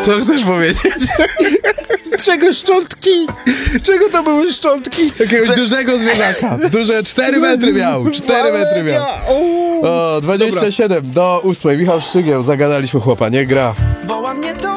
Co chcesz powiedzieć? Czego szczątki? Czego to były szczątki? Jakiegoś dużego zwierzaka. Duże 4 metry miał. 4 metry miał. O, 27 do 8. Michał Szczygieł. Zagadaliśmy chłopa, nie gra.